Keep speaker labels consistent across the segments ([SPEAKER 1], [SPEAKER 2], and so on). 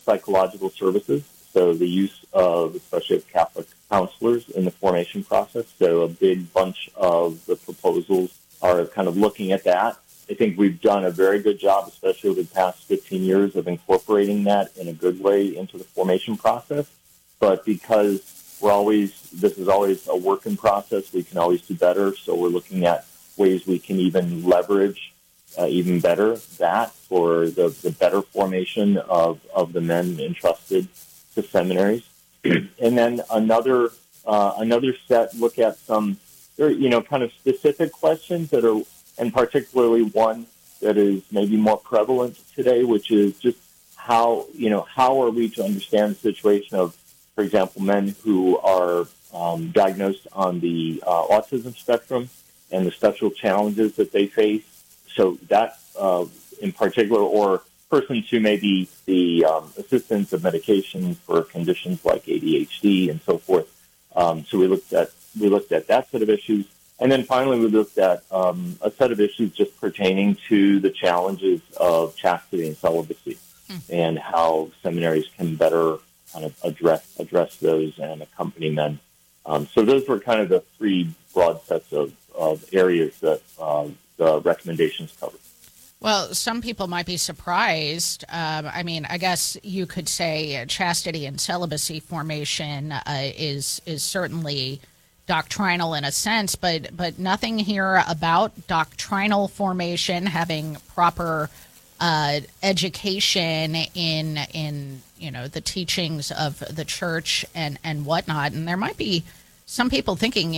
[SPEAKER 1] psychological services, so the use of, especially of Catholic counselors in the formation process. So a big bunch of the proposals are kind of looking at that. I think we've done a very good job, especially over the past 15 years, of incorporating that in a good way into the formation process. But because this is always a work in process, we can always do better. So we're looking at ways we can even leverage even better that for the better formation of the men entrusted to seminaries. And then another set look at some, kind of specific questions that are, and particularly one that is maybe more prevalent today, which is just how are we to understand the situation of, for example, men who are diagnosed on the autism spectrum and the special challenges that they face. So that in particular, or persons who may be the assistants of medication for conditions like ADHD and so forth. So we looked at that set of issues. And then finally, we looked at a set of issues just pertaining to the challenges of chastity and celibacy and how seminaries can better kind of address those and accompany men. So those were kind of the three broad sets of areas that the recommendations covered.
[SPEAKER 2] Well, some people might be surprised. I guess you could say chastity and celibacy formation is certainly doctrinal in a sense, but nothing here about doctrinal formation, having proper education in the teachings of the church and whatnot. And there might be some people thinking,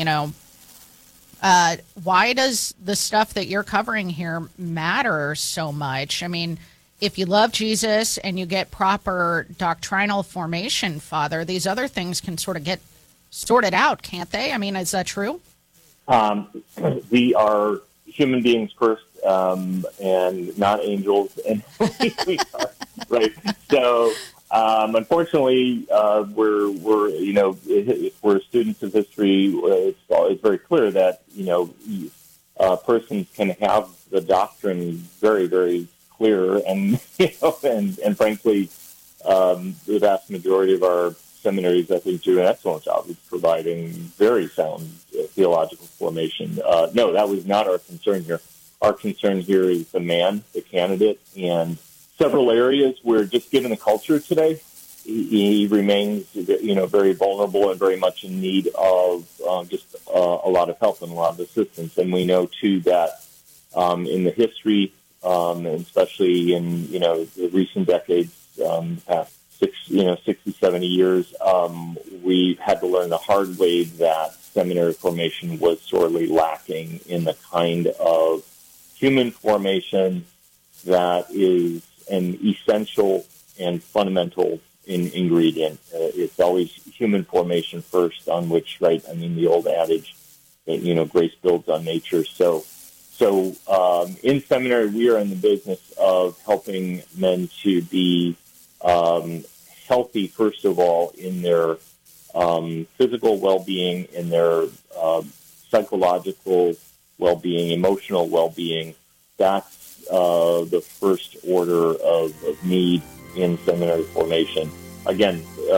[SPEAKER 2] why does the stuff that you're covering here matter so much? I mean, if you love Jesus and you get proper doctrinal formation, Father, these other things can sort of get sorted out, can't they? I mean, is that true?
[SPEAKER 1] We are human beings first, and not angels, and we are, right? So, unfortunately, if we're students of history, it's very clear that persons can have the doctrine very, very clear, and and frankly, the vast majority of our seminaries, I think, do an excellent job of providing very sound theological formation. No, that was not our concern here. Our concern here is the man, the candidate, and several areas where, just given the culture today, he remains, very vulnerable and very much in need of just a lot of help and a lot of assistance. And we know too that in the history, and especially in the recent decades, past 60, 70 years, we had to learn the hard way that seminary formation was sorely lacking in the kind of human formation that is an essential and fundamental ingredient. It's always human formation first, on which, the old adage that, grace builds on nature. So in seminary, we are in the business of helping men to be healthy, first of all, in their physical well-being, in their psychological well-being, emotional well-being. That's the first order of need in seminary formation. Again,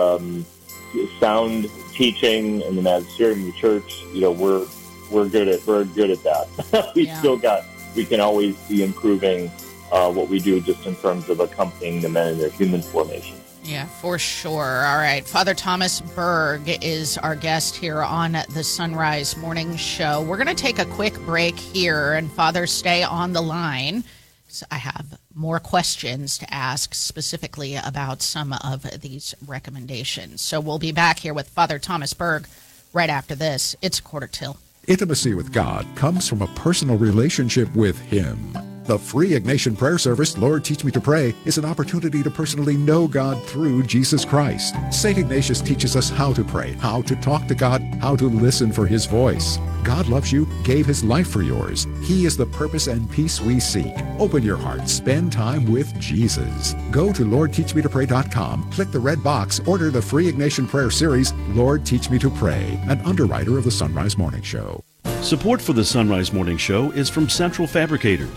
[SPEAKER 1] sound teaching in the magisterium of the church, we're good at that. We can always be improving what we do just in terms of accompanying the men in their human formation.
[SPEAKER 2] Yeah, for sure. All right. Father Thomas Berg is our guest here on the Sunrise Morning Show. We're going to take a quick break here, and Father, stay on the line. So I have more questions to ask specifically about some of these recommendations. So we'll be back here with Father Thomas Berg right after this. It's 1:45.
[SPEAKER 3] Intimacy with God comes from a personal relationship with Him. The free Ignatian prayer service, Lord Teach Me to Pray, is an opportunity to personally know God through Jesus Christ. St. Ignatius teaches us how to pray, how to talk to God, how to listen for His voice. God loves you, gave His life for yours. He is the purpose and peace we seek. Open your heart, spend time with Jesus. Go to LordTeachMeToPray.com, click the red box, order the free Ignatian prayer series, Lord Teach Me to Pray, an underwriter of the Sunrise Morning Show.
[SPEAKER 4] Support for the Sunrise Morning Show is from Central Fabricators.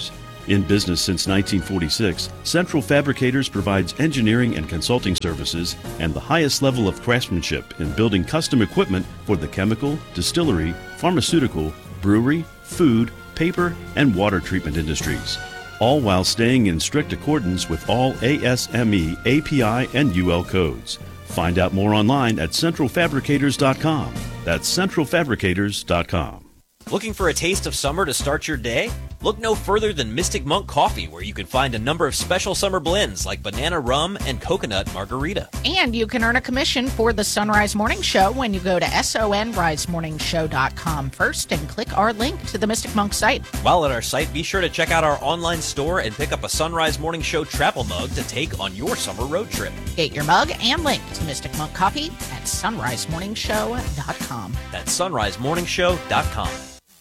[SPEAKER 4] In business since 1946, Central Fabricators provides engineering and consulting services and the highest level of craftsmanship in building custom equipment for the chemical, distillery, pharmaceutical, brewery, food, paper, and water treatment industries, all while staying in strict accordance with all ASME, API, and UL codes. Find out more online at centralfabricators.com. That's centralfabricators.com.
[SPEAKER 5] Looking for a taste of summer to start your day? Look no further than Mystic Monk Coffee, where you can find a number of special summer blends like banana rum and coconut margarita.
[SPEAKER 2] And you can earn a commission for the Sunrise Morning Show when you go to sonrisemorningshow.com first and click our link to the Mystic Monk site.
[SPEAKER 5] While at our site, be sure to check out our online store and pick up a Sunrise Morning Show travel mug to take on your summer road trip.
[SPEAKER 2] Get your mug and link to Mystic Monk Coffee at sonrisemorningshow.com.
[SPEAKER 5] That's sonrisemorningshow.com.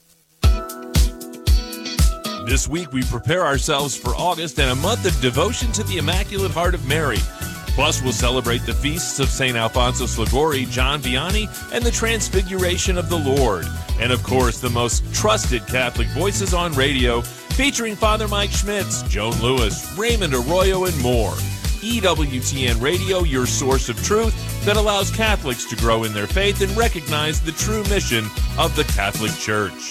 [SPEAKER 6] This week, we prepare ourselves for August and a month of devotion to the Immaculate Heart of Mary. Plus, we'll celebrate the feasts of St. Alphonsus Liguori, John Vianney, and the Transfiguration of the Lord. And, of course, the most trusted Catholic voices on radio, featuring Father Mike Schmitz, Joan Lewis, Raymond Arroyo, and more. EWTN Radio, your source of truth that allows Catholics to grow in their faith and recognize the true mission of the Catholic Church.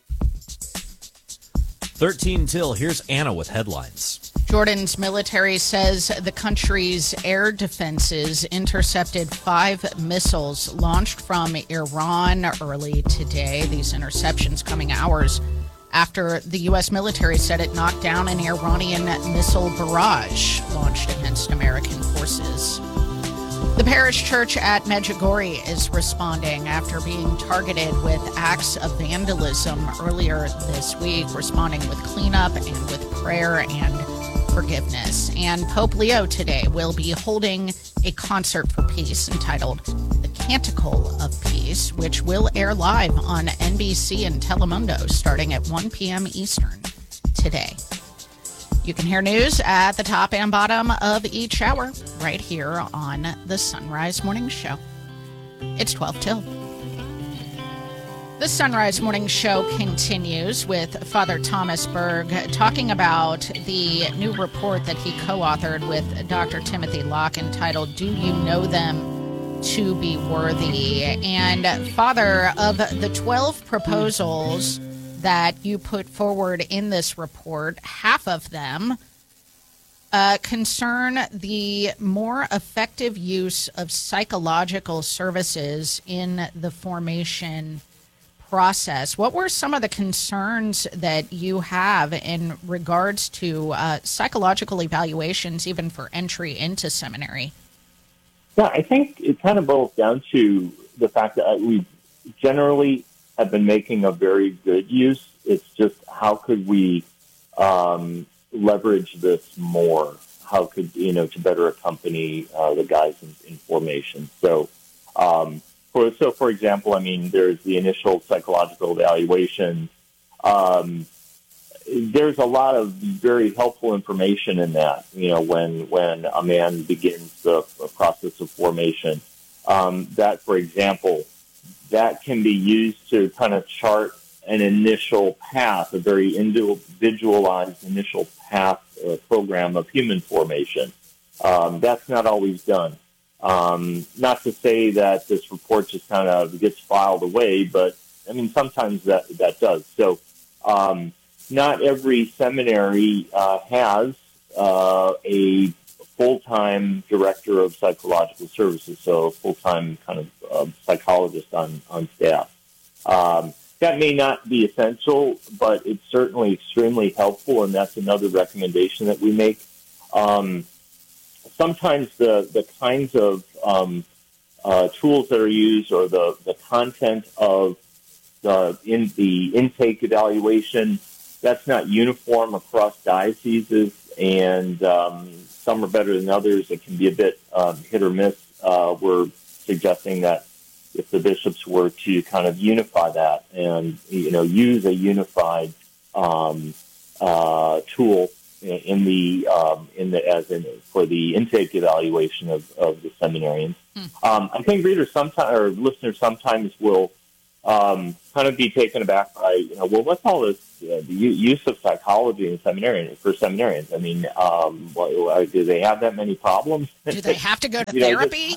[SPEAKER 5] 13 till, here's Anna with headlines.
[SPEAKER 2] Jordan's military says the country's air defenses intercepted 5 missiles launched from Iran early today. These interceptions coming hours after the U.S. military said it knocked down an Iranian missile barrage launched against American forces. The parish church at Medjugorje is responding after being targeted with acts of vandalism earlier this week, responding with cleanup and with prayer and forgiveness. And Pope Leo today will be holding a concert for peace entitled The Canticle of Peace, which will air live on NBC and Telemundo starting at 1 p.m. Eastern today. You can hear news at the top and bottom of each hour right here on the Sunrise Morning Show. It's 12 till. The Sunrise Morning Show continues with Father Thomas Berg talking about the new report that he co-authored with Dr. Timothy Locke entitled, Do You Know Them to Be Worthy? And Father, of the 12 proposals that you put forward in this report, half of them concern the more effective use of psychological services in the formation process. What were some of the concerns that you have in regards to psychological evaluations, even for entry into seminary?
[SPEAKER 1] Yeah, I think it kind of boils down to the fact that we generally have been making a very good use. It's just how could we leverage this more? How could, to better accompany the guys in formation? So, for example, there's the initial psychological evaluation. There's a lot of very helpful information in that, when a man begins the process of formation. That, for example, that can be used to kind of chart an initial path, a very individualized initial path program of human formation. That's not always done. Not to say that this report just kind of gets filed away, but sometimes that does. So not every seminary has a full-time director of psychological services, so a full-time kind of psychologist on staff. That may not be essential, but it's certainly extremely helpful, and that's another recommendation that we make. Sometimes the kinds of tools that are used or the content of the intake evaluation, that's not uniform across dioceses, and some are better than others. It can be a bit hit or miss. We're suggesting that if the bishops were to kind of unify that and use a unified tool for the intake evaluation of the seminarians. I think readers sometimes or listeners sometimes will kind of be taken aback by, well, what's all this the use of psychology in seminarians for seminarians? I mean, do they have that many problems?
[SPEAKER 2] Do they have to go to therapy?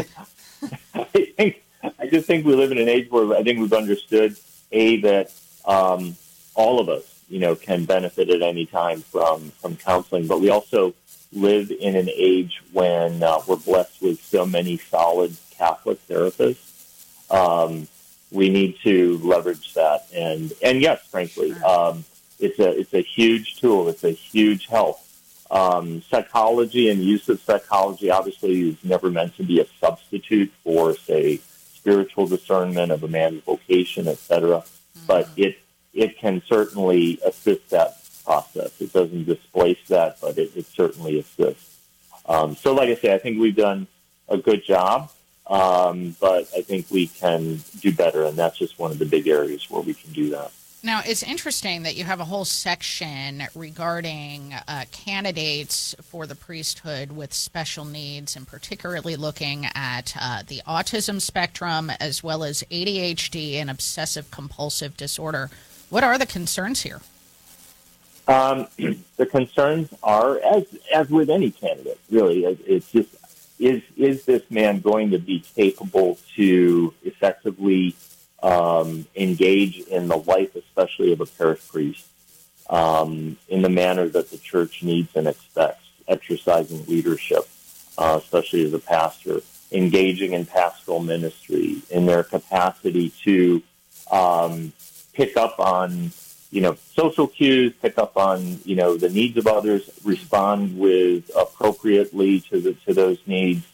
[SPEAKER 1] I just think we live in an age where I think we've understood that all of us, can benefit at any time from counseling, but we also live in an age when we're blessed with so many solid Catholic therapists. We need to leverage that, and yes, frankly, it's a huge tool. It's a huge help. Psychology and use of psychology obviously is never meant to be a substitute for, say, spiritual discernment of a man's vocation, etc. But it can certainly assist that process. It doesn't displace that, but it certainly assists. So, like I say, I think we've done a good job. But I think we can do better, and that's just one of the big areas where we can do that.
[SPEAKER 2] Now, it's interesting that you have a whole section regarding candidates for the priesthood with special needs, and particularly looking at the autism spectrum as well as ADHD and obsessive-compulsive disorder. What are the concerns here?
[SPEAKER 1] The concerns are, as with any candidate, really, it's just, is this man going to be capable to effectively engage in the life, especially of a parish priest, in the manner that the church needs and expects, exercising leadership, especially as a pastor, engaging in pastoral ministry, in their capacity to pick up on social cues, pick up on, the needs of others, respond with appropriately to those needs,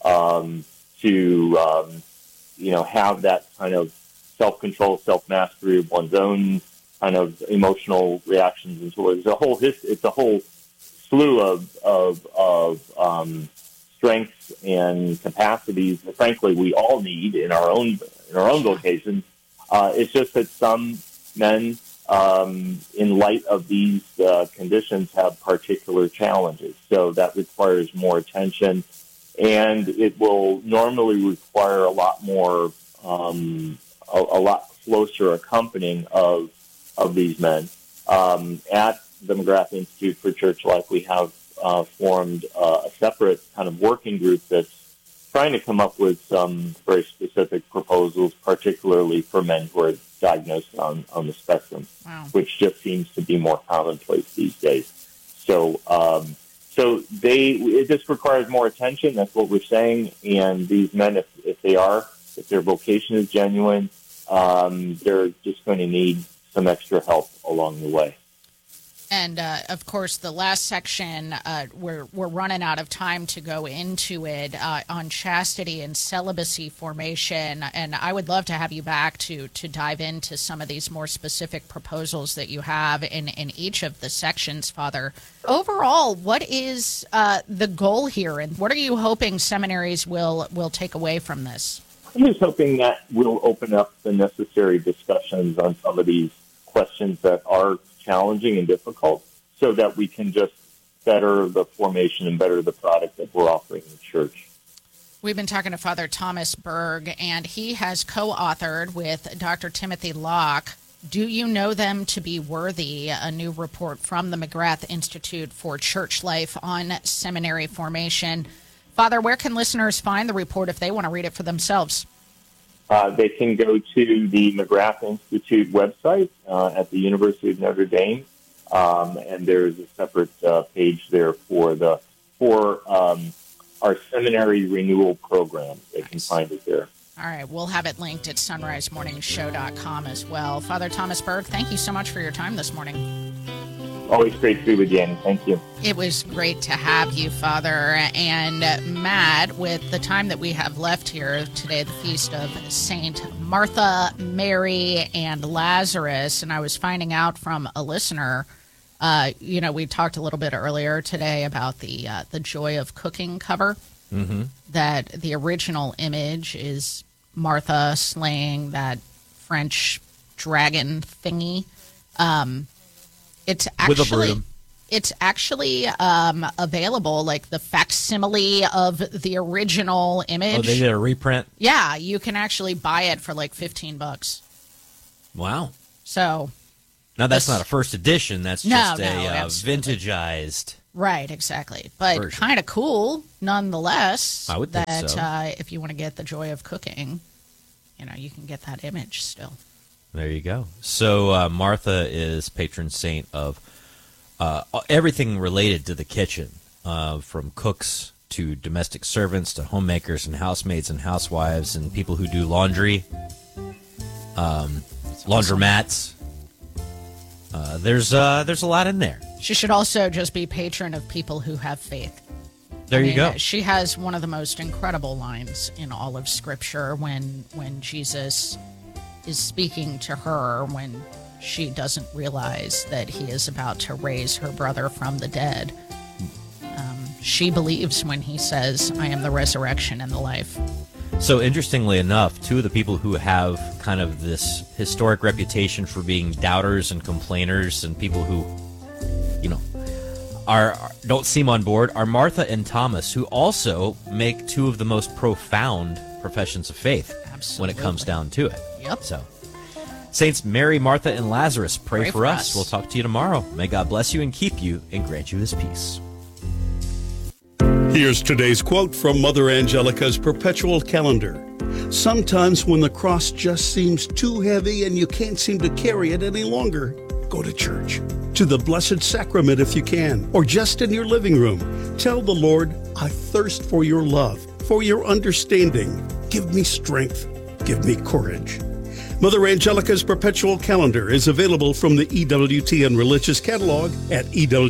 [SPEAKER 1] have that kind of self-control, self-mastery of one's own kind of emotional reactions and so on. It's a whole slew of strengths and capacities that, frankly, we all need in our own vocations. It's just that some men, in light of these conditions, have particular challenges. So that requires more attention, and it will normally require a lot more, a lot closer accompanying of these men. At the McGrath Institute for Church Life, we have formed a separate kind of working group that's trying to come up with some very specific proposals, particularly for men who are diagnosed on the spectrum, which just seems to be more commonplace these days. So, it just requires more attention. That's what we're saying. And these men, if their vocation is genuine, they're just going to need some extra help along the way.
[SPEAKER 2] And, of course, the last section, we're running out of time to go into it, on chastity and celibacy formation. And I would love to have you back to dive into some of these more specific proposals that you have in each of the sections, Father. Overall, what is the goal here, and what are you hoping seminaries will take away from this?
[SPEAKER 1] I'm just hoping that we'll open up the necessary discussions on some of these questions that are challenging and difficult, so that we can just better the formation and better the product that we're offering in the church.
[SPEAKER 2] We've been talking to Father Thomas Berg, and he has co-authored with Dr. Timothy Locke, Do You Know Them to Be Worthy?, a new report from the McGrath Institute for Church Life on seminary formation. Father, where can listeners find the report if they want to read it for themselves?
[SPEAKER 1] They can go to the McGrath Institute website at the University of Notre Dame, and there's a separate page there for our seminary renewal program. They can find it there.
[SPEAKER 2] All right, we'll have it linked at sunrisemorningshow.com as well. Father Thomas Berg, thank you so much for your time this morning.
[SPEAKER 1] Always great to be with you, Annie. Thank you.
[SPEAKER 2] It was great to have you, Father. And Matt, with the time that we have left here today, the feast of Saint Martha, Mary, and Lazarus, and I was finding out from a listener, we talked a little bit earlier today about the Joy of Cooking cover, that the original image is Martha slaying that French dragon thingy. It's actually, with a broom. It's actually available, like the facsimile of the original image.
[SPEAKER 5] Oh, they did a reprint?
[SPEAKER 2] Yeah, you can actually buy it for like $15.
[SPEAKER 5] Wow.
[SPEAKER 2] So
[SPEAKER 5] now that's not a first edition. That's just
[SPEAKER 2] absolutely.
[SPEAKER 5] vintageized.
[SPEAKER 2] Right, exactly. But
[SPEAKER 5] version.
[SPEAKER 2] kind of cool nonetheless.
[SPEAKER 5] I would think so.
[SPEAKER 2] If you want to get the joy of cooking, you can get that image still.
[SPEAKER 5] There you go. So Martha is patron saint of everything related to the kitchen, from cooks to domestic servants to homemakers and housemaids and housewives and people who do laundry, laundromats. There's a lot in there.
[SPEAKER 2] She should also just be patron of people who have faith.
[SPEAKER 5] There you go.
[SPEAKER 2] She has one of the most incredible lines in all of Scripture when Jesus is speaking to her when she doesn't realize that he is about to raise her brother from the dead. She believes when he says, I am the resurrection and the life.
[SPEAKER 5] So interestingly enough, two of the people who have kind of this historic reputation for being doubters and complainers and people who, don't seem on board are Martha and Thomas, who also make two of the most profound professions of faith.
[SPEAKER 2] Absolutely.
[SPEAKER 5] When it comes down to it.
[SPEAKER 2] Yep.
[SPEAKER 5] So, Saints Mary, Martha, and Lazarus, pray for us. We'll talk to you tomorrow. May God bless you and keep you and grant you his peace.
[SPEAKER 7] Here's today's quote from Mother Angelica's perpetual calendar. Sometimes when the cross just seems too heavy and you can't seem to carry it any longer, go to church, to the Blessed Sacrament if you can, or just in your living room. Tell the Lord, I thirst for your love, for your understanding. Give me strength. Give me courage. Mother Angelica's perpetual calendar is available from the EWTN Religious Catalog at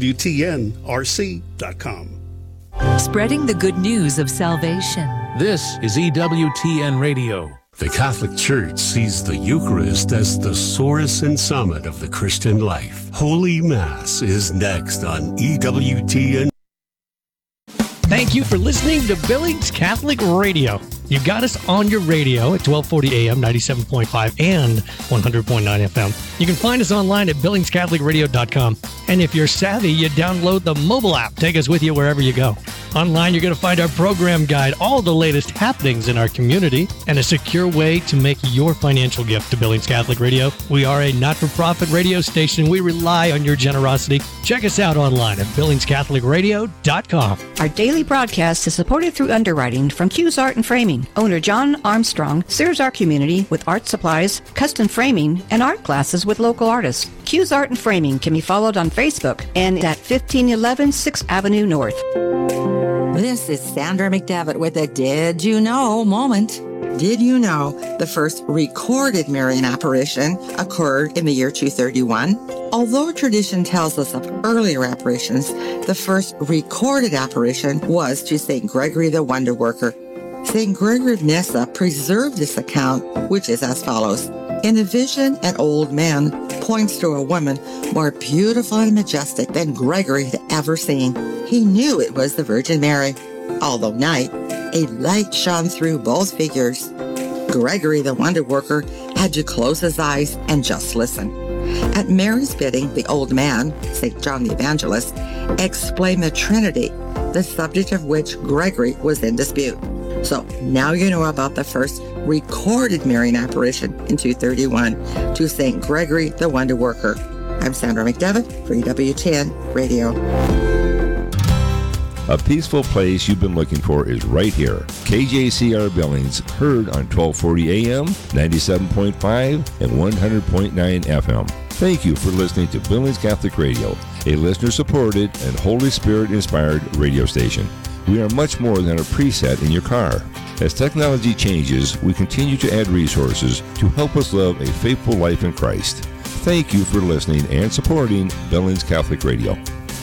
[SPEAKER 7] EWTNRC.com.
[SPEAKER 8] Spreading the good news of salvation.
[SPEAKER 9] This is EWTN Radio.
[SPEAKER 10] The Catholic Church sees the Eucharist as the source and summit of the Christian life. Holy Mass is next on EWTN.
[SPEAKER 9] Thank you for listening to Billings Catholic Radio. You got us on your radio at 1240 AM, 97.5 and 100.9 FM. You can find us online at BillingsCatholicRadio.com. And if you're savvy, you download the mobile app. Take us with you wherever you go. Online, you're going to find our program guide, all the latest happenings in our community, and a secure way to make your financial gift to Billings Catholic Radio. We are a not-for-profit radio station. We rely on your generosity. Check us out online at BillingsCatholicRadio.com.
[SPEAKER 11] Our daily broadcast is supported through underwriting from Q's Art and Framing. Owner John Armstrong serves our community with art supplies, custom framing, and art classes with local artists. Q's Art and Framing can be followed on Facebook and at 1511 6th Avenue North.
[SPEAKER 12] This is Sandra McDevitt with a Did You Know moment. Did you know the first recorded Marian apparition occurred in the year 231? Although tradition tells us of earlier apparitions, the first recorded apparition was to St. Gregory the Wonder Worker. St. Gregory of Nyssa preserved this account, which is as follows. In a vision, an old man points to a woman more beautiful and majestic than Gregory had ever seen. He knew it was the Virgin Mary. Although night, a light shone through both figures. Gregory, the Wonder Worker, had to close his eyes and just listen. At Mary's bidding, the old man, St. John the Evangelist, explained the Trinity, the subject of which Gregory was in dispute. So now you know about the first recorded Marian apparition in 231 to St. Gregory the Wonder Worker. I'm Sandra McDevitt for EWTN Radio.
[SPEAKER 13] A peaceful place you've been looking for is right here. KJCR Billings, heard on 1240 AM, 97.5, and 100.9 FM. Thank you for listening to Billings Catholic Radio, a listener-supported and Holy Spirit-inspired radio station. We are much more than a preset in your car. As technology changes, we continue to add resources to help us live a faithful life in Christ. Thank you for listening and supporting Billings Catholic Radio.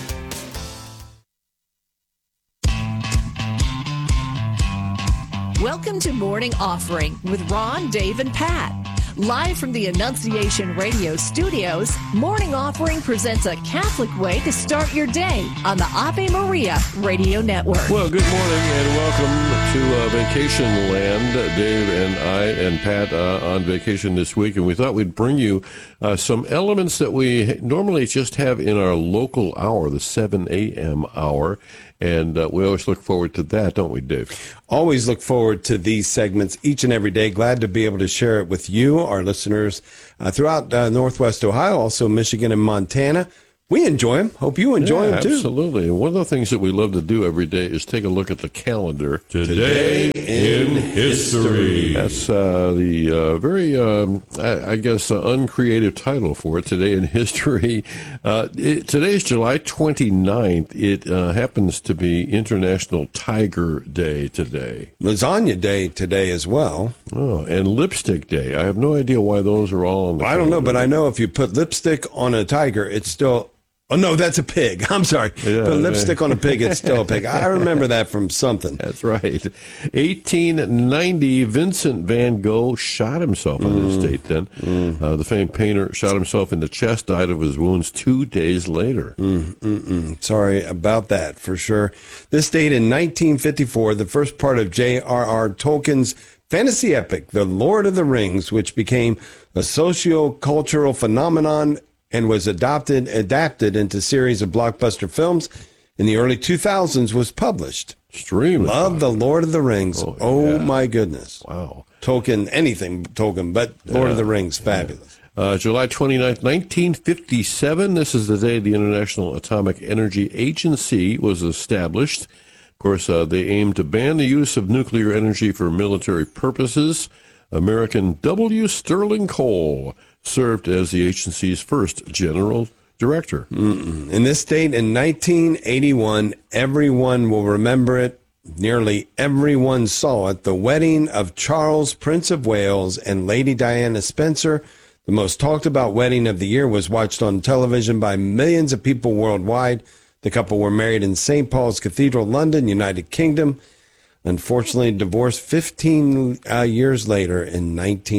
[SPEAKER 8] Welcome to Morning Offering with Ron, Dave, and Pat. Live from the Annunciation Radio studios, Morning Offering presents a Catholic way to start your day on the Ave Maria Radio Network.
[SPEAKER 14] Well, good morning and welcome to Vacation Land. Dave and I and Pat on vacation this week, and we thought we'd bring you some elements that we normally just have in our local hour, the 7 a.m. hour. And we always look forward to that, don't we, Dave?
[SPEAKER 15] Always look forward to these segments each and every day. Glad to be able to share it with you, our listeners throughout Northwest Ohio, also Michigan and Montana. We enjoy them. Hope you enjoy them, too.
[SPEAKER 14] Absolutely. And one of the things that we love to do every day is take a look at the calendar.
[SPEAKER 10] Today in History.
[SPEAKER 14] That's the very, I guess, uncreative title for it, Today in History. Today is July 29th. It happens to be International Tiger Day today.
[SPEAKER 15] Lasagna Day today as well.
[SPEAKER 14] Oh, and Lipstick Day. I have no idea why those are all on the
[SPEAKER 15] I don't know, but I know if you put lipstick on a tiger, it's still... Oh, no, that's a pig. I'm sorry.
[SPEAKER 14] Yeah,
[SPEAKER 15] put lipstick on a pig, it's still a pig. I remember that from something.
[SPEAKER 14] That's right. 1890, Vincent van Gogh shot himself on this date then. The famed painter shot himself in the chest, died of his wounds 2 days later.
[SPEAKER 15] Sorry about that, for sure. This date in 1954, the first part of J.R.R. Tolkien's fantasy epic, The Lord of the Rings, which became a socio-cultural phenomenon and was adapted into a series of blockbuster films in the early 2000s, was published.
[SPEAKER 14] Extremely.
[SPEAKER 15] Love The Lord of the Rings. Oh my goodness.
[SPEAKER 14] Wow.
[SPEAKER 15] Tolkien, anything Tolkien, but Lord of the Rings, fabulous.
[SPEAKER 14] July 29th, 1957. This is the day the International Atomic Energy Agency was established. Of course, they aimed to ban the use of nuclear energy for military purposes. American W. Sterling Cole served as the agency's first general director.
[SPEAKER 15] In this date in 1981, everyone will remember it. Nearly everyone saw it. The wedding of Charles, Prince of Wales, and Lady Diana Spencer. The most talked about wedding of the year was watched on television by millions of people worldwide. The couple were married in St. Paul's Cathedral, London, United Kingdom. Unfortunately, divorced 15 years later in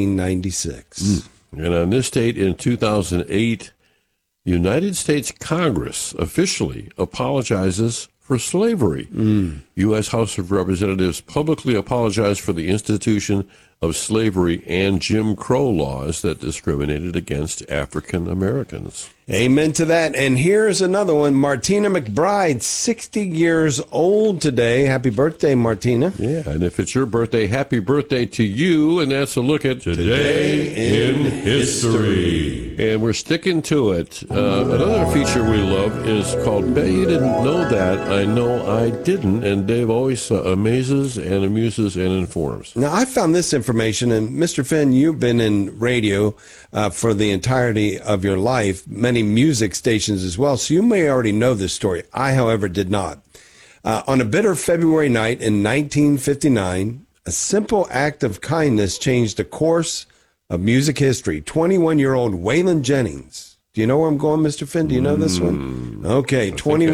[SPEAKER 15] 1996.
[SPEAKER 14] And on this date in 2008, the United States Congress officially apologizes for slavery. U.S. House of Representatives publicly apologized for the institution of slavery and Jim Crow laws that discriminated against African Americans.
[SPEAKER 15] Amen to that. And here's another one. Martina McBride, 60 years old today. Happy birthday, Martina.
[SPEAKER 14] Yeah, and if it's your birthday, happy birthday to you. And that's a look at
[SPEAKER 10] Today in History.
[SPEAKER 14] And we're sticking to it. Another feature we love is called Bet You Didn't Know That. I Know I Didn't. And Dave always amazes and amuses and informs.
[SPEAKER 15] Now, I found this information, and Mr. Finn, you've been in radio for the entirety of your life, many music stations as well, so you may already know this story. I, however, did not. On a bitter February night in 1959, a simple act of kindness changed the course of music history. 21-year-old Waylon Jennings. Do you know where I'm going, Mr. Finn? Do you know this one? Okay,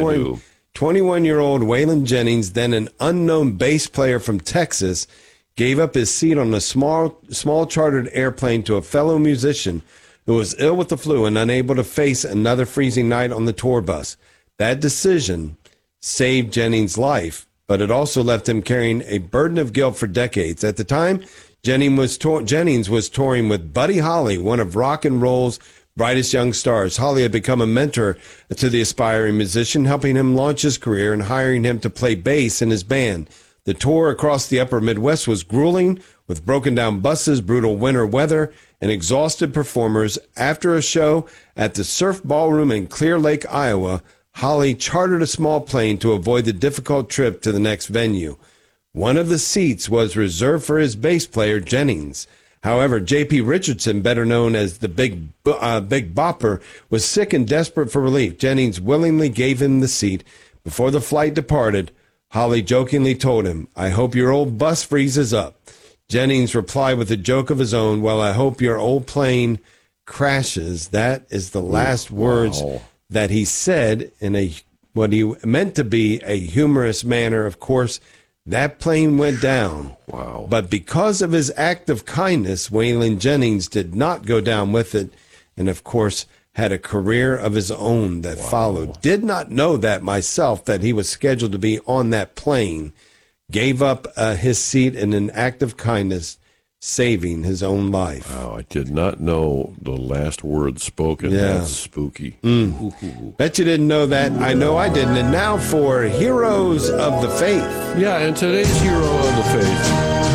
[SPEAKER 15] 21-year-old Waylon Jennings, then an unknown bass player from Texas, gave up his seat on a small chartered airplane to a fellow musician who was ill with the flu and unable to face another freezing night on the tour bus. That decision saved Jennings' life, but it also left him carrying a burden of guilt for decades. At the time, Jennings was touring with Buddy Holly, one of rock and roll's brightest young stars. Holly had become a mentor to the aspiring musician, helping him launch his career and hiring him to play bass in his band. The tour across the upper Midwest was grueling, with broken down buses, brutal winter weather, and exhausted performers. After a show at the Surf Ballroom in Clear Lake, Iowa, Holly chartered a small plane to avoid the difficult trip to the next venue. One of the seats was reserved for his bass player, Jennings. However, J.P. Richardson, better known as the Big Bopper, was sick and desperate for relief. Jennings willingly gave him the seat. Before the flight departed, Holly jokingly told him, "I hope your old bus freezes up." Jennings replied with a joke of his own, "Well, I hope your old plane crashes." That is the last words that he said in what he meant to be a humorous manner. Of course, that plane went down.
[SPEAKER 14] Wow.
[SPEAKER 15] But because of his act of kindness, Waylon Jennings did not go down with it, and of course had a career of his own that followed. Did not know that myself, that he was scheduled to be on that plane. Gave up his seat in an act of kindness saving his own life.
[SPEAKER 14] Wow, I did not know the last word spoken.
[SPEAKER 15] Yeah.
[SPEAKER 14] That's spooky.
[SPEAKER 15] Bet you didn't know that. I know I didn't. And now for Heroes of the Faith.
[SPEAKER 14] Yeah, and today's Hero of the Faith,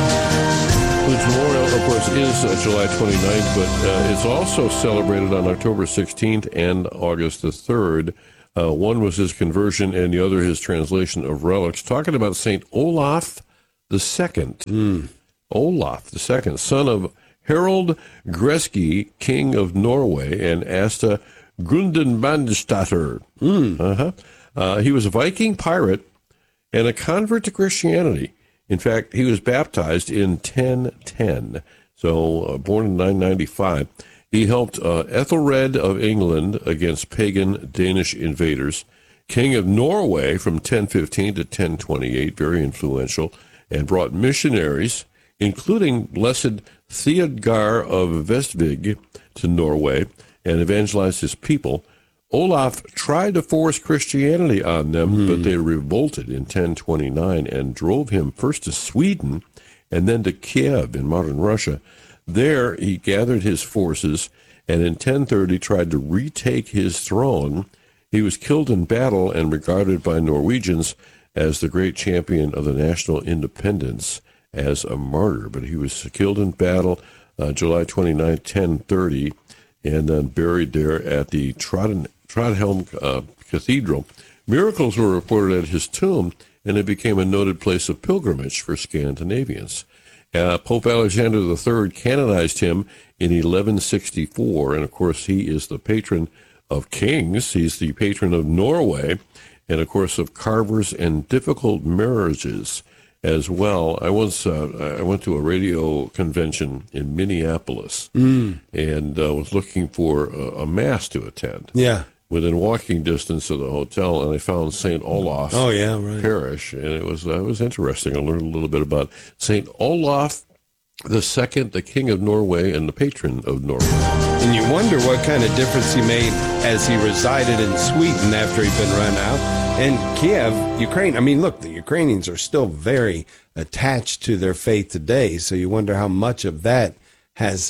[SPEAKER 14] whose memorial, of course, is July 29th, but it's also celebrated on October 16th and August the 3rd. One was his conversion, and the other his translation of relics. Talking about St. Olaf II. Olaf II, son of Harald Greski, king of Norway, and Asta Gundenbandsdatter. He was a Viking pirate and a convert to Christianity. In fact, he was baptized in 1010, so born in 995. He helped Ethelred of England against pagan Danish invaders. King of Norway from 1015 to 1028, very influential, and brought missionaries, including Blessed Theodgar of Vestvig, to Norway and evangelized his people. Olaf tried to force Christianity on them, but they revolted in 1029 and drove him first to Sweden and then to Kiev in modern Russia. There he gathered his forces and in 1030 tried to retake his throne. He was killed in battle and regarded by Norwegians as the great champion of the national independence, as a martyr, but he was killed in battle July 29, 1030, and then buried there at the Trondheim Cathedral. Miracles were reported at his tomb, and it became a noted place of pilgrimage for Scandinavians. Pope Alexander III canonized him in 1164, and of course he is the patron of kings. He's the patron of Norway, and of course of carvers and difficult marriages as well. I once I went to a radio convention in Minneapolis and was looking for a mass to attend.
[SPEAKER 15] Yeah.
[SPEAKER 14] Within walking distance of the hotel, and I found St. Olaf Parish, and it was interesting. I learned a little bit about St. Olaf II, the King of Norway and the patron of Norway.
[SPEAKER 15] And you wonder what kind of difference he made as he resided in Sweden after he'd been run out. And Kiev, Ukraine, I mean, look, the Ukrainians are still very attached to their faith today, so you wonder how much of that has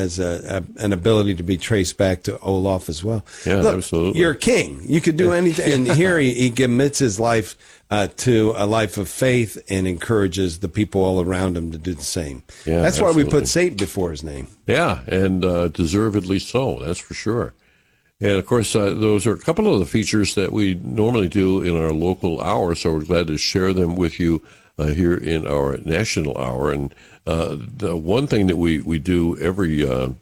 [SPEAKER 15] an ability to be traced back to Olaf as well.
[SPEAKER 14] Yeah,
[SPEAKER 15] look,
[SPEAKER 14] absolutely.
[SPEAKER 15] You're a king. You could do anything. And here he commits his life to a life of faith and encourages the people all around him to do the same.
[SPEAKER 14] Yeah,
[SPEAKER 15] that's why
[SPEAKER 14] absolutely.
[SPEAKER 15] we put Saint before his name.
[SPEAKER 14] Yeah, and deservedly so, that's for sure. And, of course, those are a couple of the features that we normally do in our local hour, so we're glad to share them with you here in our national hour. And the one thing that we do every,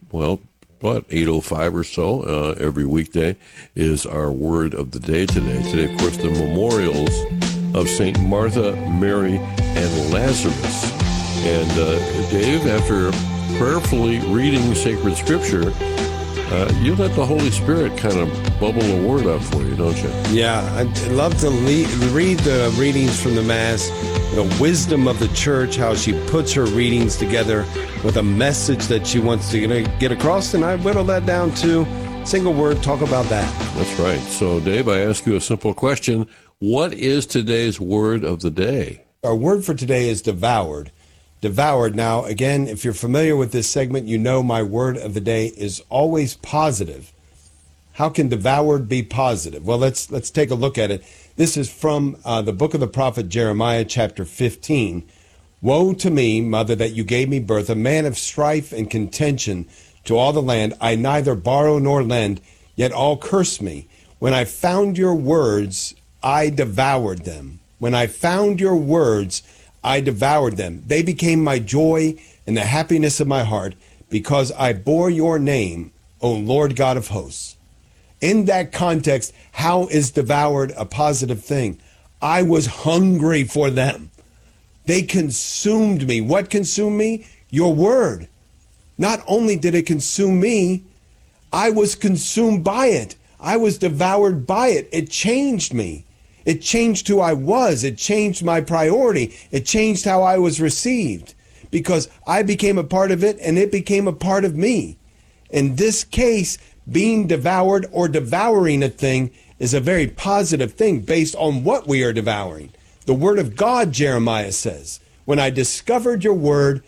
[SPEAKER 14] 8:05 or so every weekday is our Word of the Day today. Today, of course, the memorials of St. Martha, Mary, and Lazarus. And Dave, after prayerfully reading sacred scripture, you let the Holy Spirit kind of bubble a word up for you, don't you?
[SPEAKER 15] Yeah, I'd love to read the readings from the Mass, the wisdom of the Church, how she puts her readings together with a message that she wants to get across, and I whittle that down to a single word, talk about that.
[SPEAKER 14] That's right. So, Dave, I ask you a simple question. What is today's word of the day?
[SPEAKER 15] Our word for today is devoured. Devoured. Now, again, if you're familiar with this segment, you know my word of the day is always positive. How can devoured be positive? Well, let's take a look at it. This is from the book of the prophet Jeremiah, chapter 15. Woe to me, mother, that you gave me birth, a man of strife and contention to all the land. I neither borrow nor lend, yet all curse me. When I found your words, I devoured them. When I found your words, I devoured them. They became my joy and the happiness of my heart, because I bore your name, O Lord God of hosts. In that context, how is devoured a positive thing? I was hungry for them. They consumed me. What consumed me? Your word. Not only did it consume me, I was consumed by it. I was devoured by it. It changed me. It changed who I was. It changed my priority. It changed how I was received, because I became a part of it and it became a part of me. In this case, being devoured or devouring a thing is a very positive thing based on what we are devouring. The word of God, Jeremiah says, when I discovered your word,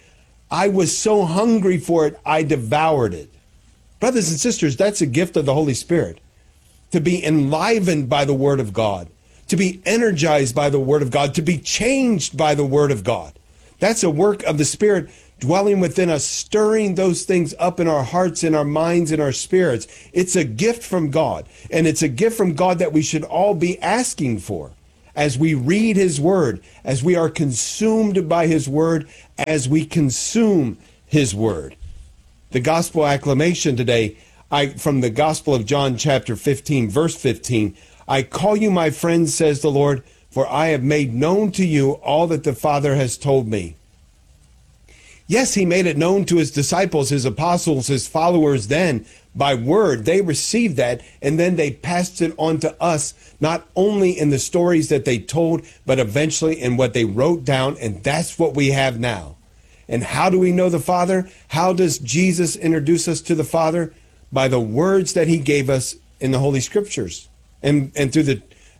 [SPEAKER 15] I was so hungry for it, I devoured it. Brothers and sisters, that's a gift of the Holy Spirit. To be enlivened by the Word of God, to be energized by the Word of God, to be changed by the Word of God. That's a work of the Spirit dwelling within us, stirring those things up in our hearts, in our minds, in our spirits. It's a gift from God, and it's a gift from God that we should all be asking for as we read His Word, as we are consumed by His Word, as we consume His Word. The gospel acclamation today, from the Gospel of John chapter 15, verse 15, I call you my friends, says the Lord, for I have made known to you all that the Father has told me. Yes, He made it known to His disciples, His apostles, His followers then by word. They received that, and then they passed it on to us, not only in the stories that they told, but eventually in what they wrote down, and that's what we have now. And how do we know the Father? How does Jesus introduce us to the Father? By the words that He gave us in the Holy Scriptures, and through the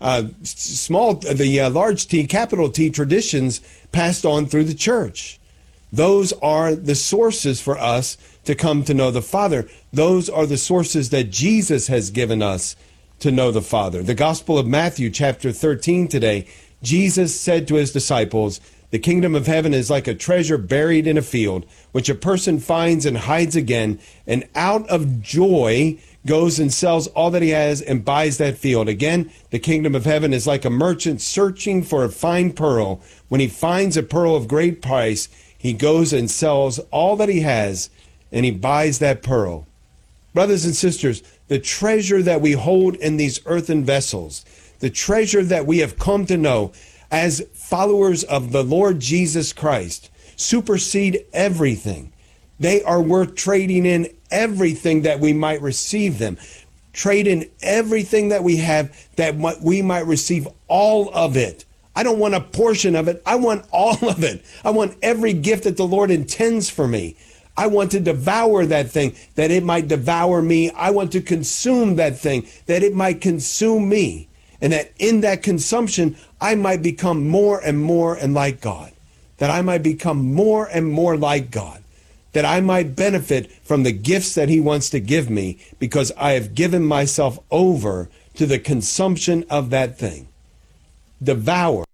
[SPEAKER 15] large T, capital T traditions passed on through the church. Those are the sources for us to come to know the Father. Those are the sources that Jesus has given us to know the Father. The Gospel of Matthew, chapter 13 today, Jesus said to His disciples, the kingdom of heaven is like a treasure buried in a field, which a person finds and hides again, and out of joy goes and sells all that he has and buys that field. Again, the kingdom of heaven is like a merchant searching for a fine pearl. When he finds a pearl of great price, he goes and sells all that he has, and he buys that pearl. Brothers and sisters, the treasure that we hold in these earthen vessels, the treasure that we have come to know as followers of the Lord Jesus Christ, supersede everything. They are worth trading in everything that we might receive them. Trade in everything that we have, that we might receive all of it. I don't want a portion of it. I want all of it. I want every gift that the Lord intends for me. I want to devour that thing, that it might devour me. I want to consume that thing, that it might consume me. And that in that consumption, I might become more and more and like God. That I might become more and more like God. That I might benefit from the gifts that He wants to give me, because I have given myself over to the consumption of that thing. Devour.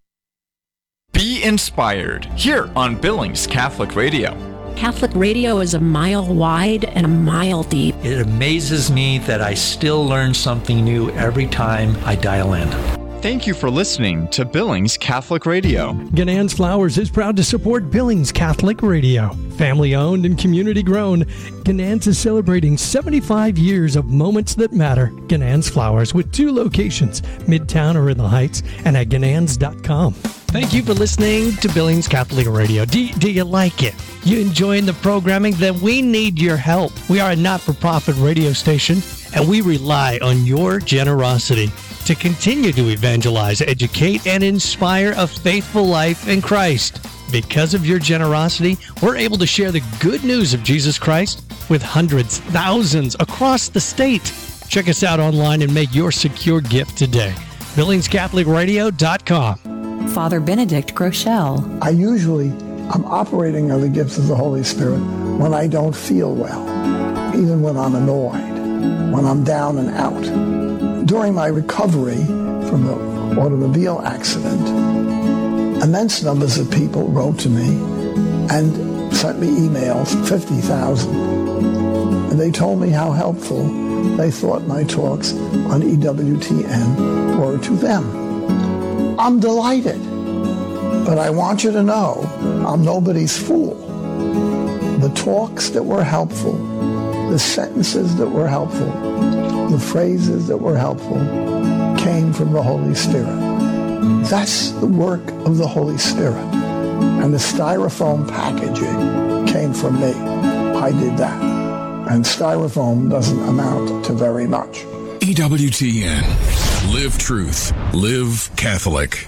[SPEAKER 16] Be inspired here on Billings Catholic Radio.
[SPEAKER 17] Catholic radio is a mile wide and a mile deep.
[SPEAKER 18] It amazes me that I still learn something new every time I dial in.
[SPEAKER 16] Thank you for listening to Billings Catholic Radio.
[SPEAKER 9] Ganann's Flowers is proud to support Billings Catholic Radio. Family owned and community grown, Ganann's is celebrating 75 years of moments that matter. Ganann's Flowers with 2 locations, Midtown or in the Heights, and at ganans.com. Thank you for listening to Billings Catholic Radio. Do you like it? You enjoying the programming? Then we need your help. We are a not-for-profit radio station, and we rely on your generosity to continue to evangelize, educate, and inspire a faithful life in Christ. Because of your generosity, we're able to share the good news of Jesus Christ with hundreds, thousands across the state. Check us out online and make your secure gift today. BillingsCatholicRadio.com.
[SPEAKER 19] Father Benedict Groeschel.
[SPEAKER 20] I'm operating on the gifts of the Holy Spirit when I don't feel well, even when I'm annoyed, when I'm down and out. During my recovery from the automobile accident, immense numbers of people wrote to me and sent me emails, 50,000. And they told me how helpful they thought my talks on EWTN were to them. I'm delighted, but I want you to know I'm nobody's fool. The talks that were helpful, the sentences that were helpful, the phrases that were helpful came from the Holy Spirit. That's the work of the Holy Spirit. And the styrofoam packaging came from me. I did that. And styrofoam doesn't amount to very much.
[SPEAKER 21] EWTN. Live truth. Live Catholic.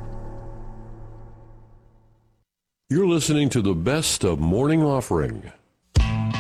[SPEAKER 14] You're listening to the best of Morning Offering.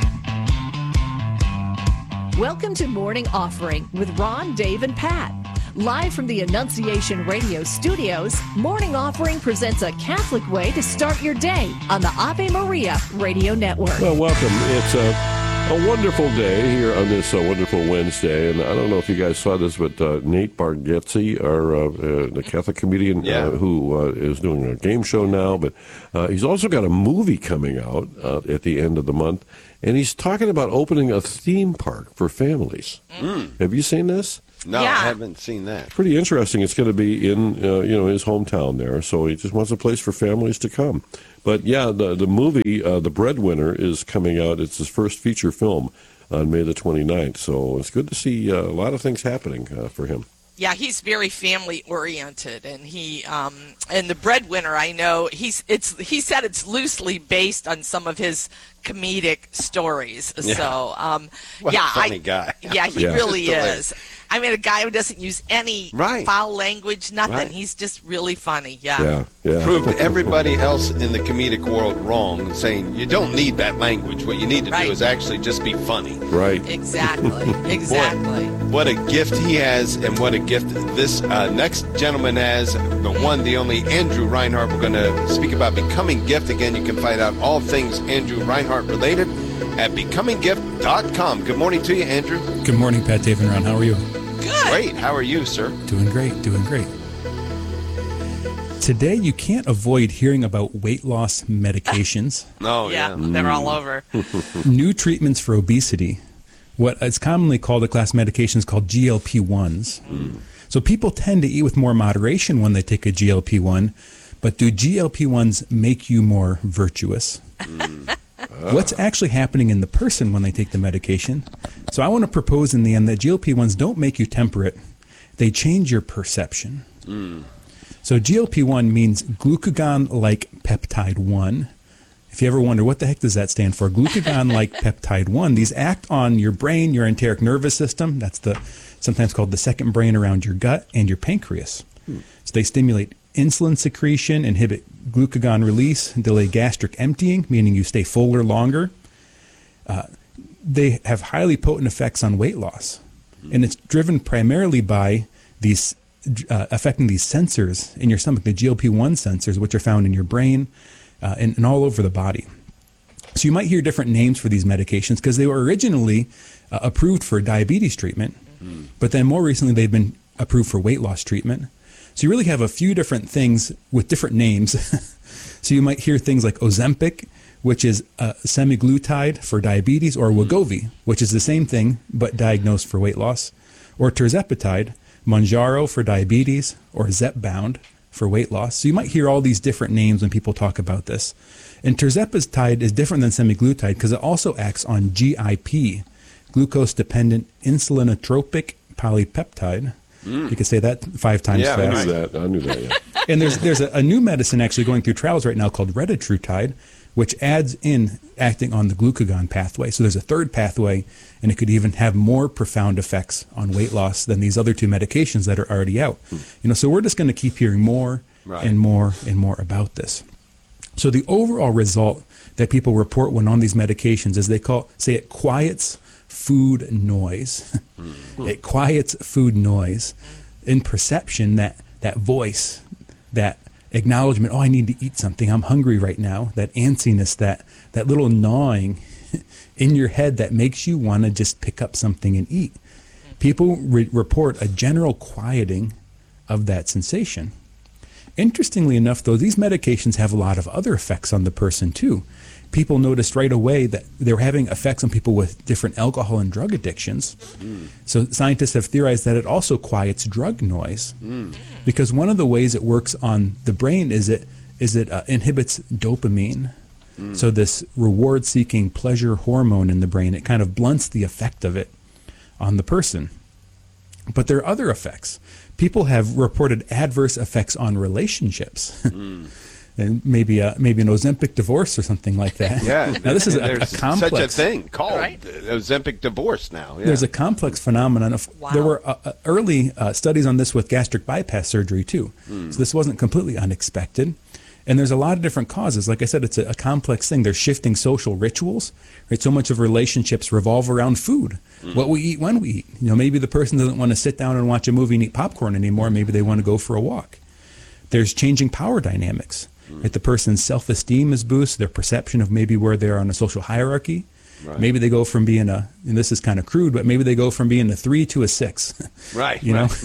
[SPEAKER 8] Welcome to Morning Offering with Ron, Dave, and Pat. Live from the Annunciation Radio studios, Morning Offering presents a Catholic way to start your day on the Ave Maria Radio Network.
[SPEAKER 14] Well, welcome. It's a wonderful day here on this wonderful Wednesday, and I don't know if you guys saw this, but Nate Bargatze, the Catholic comedian who is doing a game show now, but he's also got a movie coming out at the end of the month, and he's talking about opening a theme park for families. Have you seen this?
[SPEAKER 3] No, I haven't seen that.
[SPEAKER 14] Pretty interesting. It's going to be in his hometown there, so he just wants a place for families to come. But yeah, the movie, The Breadwinner, is coming out. It's his first feature film on May the 29th, so it's good to see a lot of things happening for him.
[SPEAKER 22] Yeah, he's very family oriented, and he and The Breadwinner, I know he said it's loosely based on some of his comedic stories.
[SPEAKER 3] Yeah.
[SPEAKER 22] So
[SPEAKER 3] what a funny guy.
[SPEAKER 22] Yeah, he really is. I mean, a guy who doesn't use any foul language, nothing.
[SPEAKER 3] Right.
[SPEAKER 22] He's just really funny. Yeah.
[SPEAKER 3] Proved everybody else in the comedic world wrong, saying you don't need that language. What you need to do is actually just be funny.
[SPEAKER 14] Right.
[SPEAKER 22] Exactly. Exactly.
[SPEAKER 3] Boy, what a gift he has, and what a gift this next gentleman has. The one, the only, Andrew Reinhardt. We're going to speak about Becoming Gift. Again, you can find out all things Andrew Reinhardt related at becominggift.com. Good morning to you, Andrew.
[SPEAKER 23] Good morning, Pat, Dave, and Ron. How are you?
[SPEAKER 22] Good.
[SPEAKER 3] Great. How are you, sir?
[SPEAKER 23] Doing great. Today, you can't avoid hearing about weight loss medications.
[SPEAKER 3] Oh,
[SPEAKER 22] yeah. They're all over.
[SPEAKER 23] New treatments for obesity. What is commonly called a class of medications called GLP-1s. So people tend to eat with more moderation when they take a GLP-1, but do GLP-1s make you more virtuous? What's actually happening in the person when they take the medication? So I want to propose in the end that GLP-1s don't make you temperate. They change your perception. So GLP-1 means glucagon-like peptide 1. If you ever wonder, what the heck does that stand for? Glucagon-like peptide 1. These act on your brain, your enteric nervous system. That's sometimes called the second brain around your gut, and your pancreas. So they stimulate insulin secretion, inhibit glucagon release, delay gastric emptying, meaning you stay fuller longer. They have highly potent effects on weight loss. And it's driven primarily by these affecting these sensors in your stomach, the GLP-1 sensors, which are found in your brain and all over the body. So you might hear different names for these medications because they were originally approved for diabetes treatment, but then more recently they've been approved for weight loss treatment. So you really have a few different things with different names. So you might hear things like Ozempic, which is semaglutide for diabetes, or Wegovy, which is the same thing but diagnosed for weight loss, or tirzepatide, Mounjaro for diabetes, or Zepbound for weight loss. So you might hear all these different names when people talk about this. And tirzepatide is different than semaglutide because it also acts on GIP, glucose-dependent insulinotropic polypeptide. You could say that 5 times fast.
[SPEAKER 14] I knew that, yeah.
[SPEAKER 23] And there's a new medicine actually going through trials right now called retatrutide, which adds in acting on the glucagon pathway. So there's a third pathway, and it could even have more profound effects on weight loss than these other two medications that are already out. So we're just going to keep hearing more and more and more about this. So the overall result that people report when on these medications is it quiets food noise. It quiets food noise in perception, that voice, that acknowledgement, I need to eat something, I'm hungry right now, that antsiness, that little gnawing in your head that makes you want to just pick up something and eat. People report a general quieting of that sensation. Interestingly enough, though, these medications have a lot of other effects on the person too. People noticed right away that they were having effects on people with different alcohol and drug addictions. So scientists have theorized that it also quiets drug noise, because one of the ways it works on the brain is it inhibits dopamine. So this reward-seeking pleasure hormone in the brain, it kind of blunts the effect of it on the person. But there are other effects. People have reported adverse effects on relationships. And maybe an Ozempic divorce or something like that.
[SPEAKER 3] Yeah.
[SPEAKER 22] Now
[SPEAKER 23] this is
[SPEAKER 3] a
[SPEAKER 23] complex.
[SPEAKER 3] Such a thing called Ozempic divorce now. Yeah.
[SPEAKER 23] There's a complex phenomenon. There were early studies on this with gastric bypass surgery too. So this wasn't completely unexpected. And there's a lot of different causes. Like I said, it's a complex thing. There's shifting social rituals, right? So much of relationships revolve around food, what we eat, when we eat. Maybe the person doesn't want to sit down and watch a movie and eat popcorn anymore. Maybe they want to go for a walk. There's changing power dynamics. Right? The person's self-esteem is boosted, their perception of maybe where they are on a social hierarchy. Right. Maybe they go from being and this is kind of crude, but maybe they go from being a 3 to a 6.
[SPEAKER 3] Right.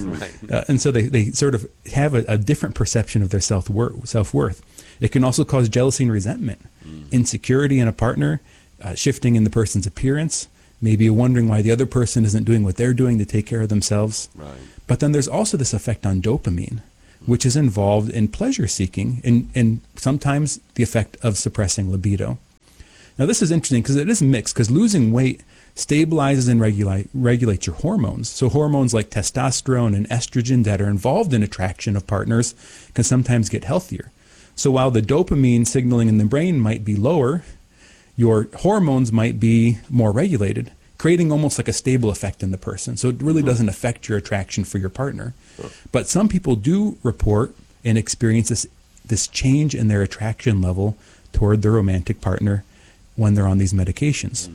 [SPEAKER 23] And so they sort of have a different perception of their self-worth. It can also cause jealousy and resentment, insecurity in a partner, shifting in the person's appearance, maybe wondering why the other person isn't doing what they're doing to take care of themselves.
[SPEAKER 3] Right.
[SPEAKER 23] But then there's also this effect on dopamine, which is involved in pleasure seeking and sometimes the effect of suppressing libido. Now, this is interesting because it is mixed, because losing weight stabilizes and regulates your hormones. So hormones like testosterone and estrogen that are involved in attraction of partners can sometimes get healthier. So while the dopamine signaling in the brain might be lower, your hormones might be more regulated, creating almost like a stable effect in the person. So it really doesn't affect your attraction for your partner. But some people do report and experience this change in their attraction level toward their romantic partner when they're on these medications.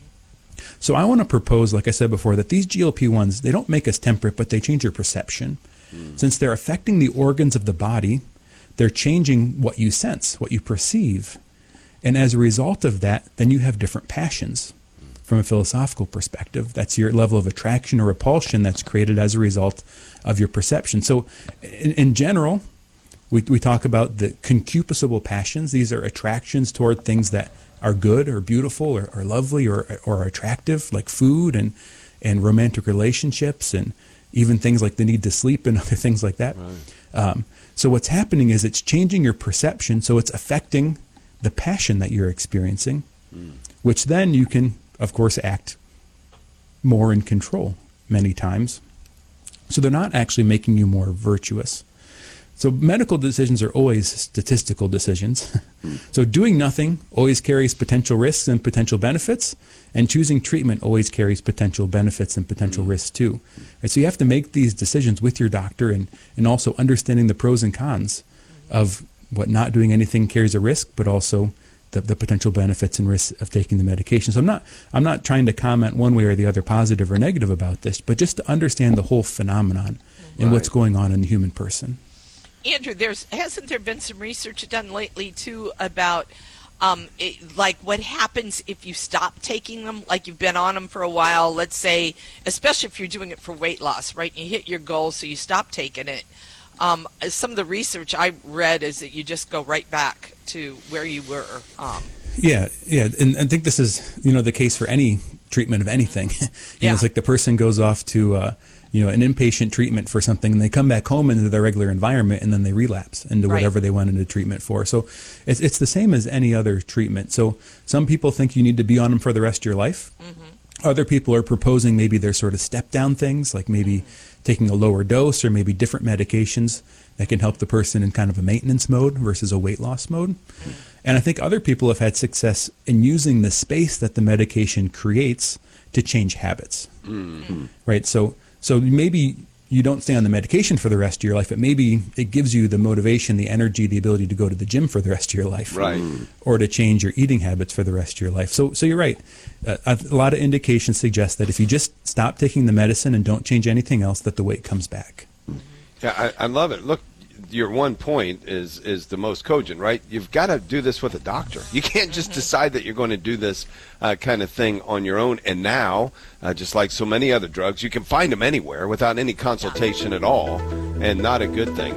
[SPEAKER 23] So I want to propose, like I said before, that these GLP-1s, they don't make us temperate, but they change your perception. Since they're affecting the organs of the body, they're changing what you sense, what you perceive. And as a result of that, then you have different passions. From a philosophical perspective, that's your level of attraction or repulsion that's created as a result of your perception. So in general, we talk about the concupiscible passions. These are attractions toward things that are good or beautiful or lovely or attractive, like food and romantic relationships and even things like the need to sleep and other things like that. Right. So what's happening is it's changing your perception, so it's affecting the passion that you're experiencing, which then you can, of course, act more in control many times. So they're not actually making you more virtuous. So medical decisions are always statistical decisions. So doing nothing always carries potential risks and potential benefits, and choosing treatment always carries potential benefits and potential risks too. And so you have to make these decisions with your doctor and also understanding the pros and cons of what not doing anything carries a risk, but also the potential benefits and risks of taking the medication. So I'm not trying to comment one way or the other, positive or negative about this, but just to understand the whole phenomenon and what's going on in the human person.
[SPEAKER 22] Andrew, hasn't there been some research done lately too about like what happens if you stop taking them, like you've been on them for a while, let's say, especially if you're doing it for weight loss, right? You hit your goal, so you stop taking it. Some of the research I read is that you just go right back to where you were.
[SPEAKER 23] Yeah, and I think this is the case for any treatment of anything. It's like the person goes off to an inpatient treatment for something, and they come back home into their regular environment, and then they relapse into whatever they went into treatment for. So it's the same as any other treatment. So some people think you need to be on them for the rest of your life. Other people are proposing maybe they're sort of step-down things, like maybe taking a lower dose or maybe different medications that can help the person in kind of a maintenance mode versus a weight loss mode. And I think other people have had success in using the space that the medication creates to change habits, right? So maybe you don't stay on the medication for the rest of your life, but maybe it gives you the motivation, the energy, the ability to go to the gym for the rest of your life, or to change your eating habits for the rest of your life. So you're right. A lot of indications suggest that if you just stop taking the medicine and don't change anything else, that the weight comes back.
[SPEAKER 3] Yeah, I love it. Look, your one point is the most cogent, right? You've got to do this with a doctor. You can't just decide that you're going to do this kind of thing on your own. And now, just like so many other drugs, you can find them anywhere without any consultation at all, and not a good thing.